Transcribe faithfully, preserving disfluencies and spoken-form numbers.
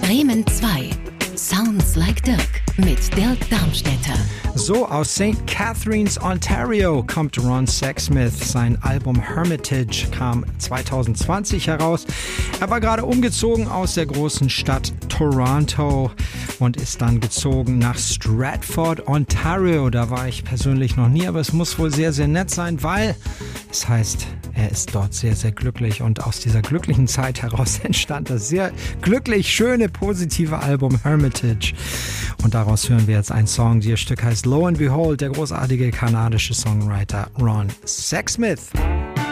Bremen zwei. Sounds like Dirk mit Dirk Darmstädter. So, aus Sankt Catharines, Ontario kommt Ron Sexsmith. Sein Album Hermitage kam zwanzig zwanzig heraus. Er war gerade umgezogen aus der großen Stadt Toronto und ist dann gezogen nach Stratford, Ontario. Da war ich persönlich noch nie, aber es muss wohl sehr, sehr nett sein, weil es heißt, er ist dort sehr, sehr glücklich. Und aus dieser glücklichen Zeit heraus entstand das sehr glücklich, schöne, positive Album Hermitage. Und daraus hören wir jetzt einen Song. Ihr Stück heißt Lo and Behold, der großartige kanadische Songwriter Ron Sexsmith.